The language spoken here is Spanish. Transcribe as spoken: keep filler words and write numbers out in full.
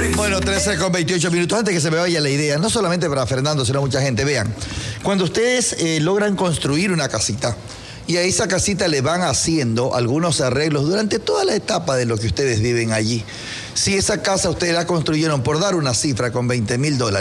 Bueno, trece con veintiocho minutos. Antes que se me vaya la idea, no solamente para Fernando, sino mucha gente. Vean, cuando ustedes eh, logran construir una casita y a esa casita le van haciendo algunos arreglos durante toda la etapa de lo que ustedes viven allí. Si esa casa ustedes la construyeron, por dar una cifra, con veinte mil dólares,